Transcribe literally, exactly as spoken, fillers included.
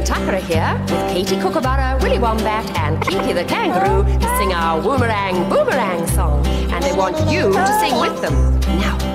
Tucker here with Katie Kookaburra, Willy Wombat and Kiki the Kangaroo to sing our Woomerang Boomerang song. And they want you to sing with them. Now,